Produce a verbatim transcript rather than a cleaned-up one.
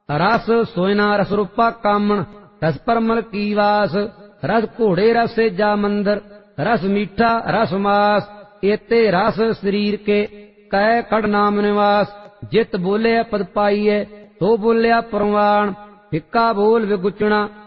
रस सोयना रस रूपा कामण रस परमल की वास रस घोड़े रस सेजा मंदर रस मीठा रस मास एते रस शरीर के कै कड़ नाम निवास जित बोले पद पाइए तो बोलिया परवान फिक्का बोल विगुचना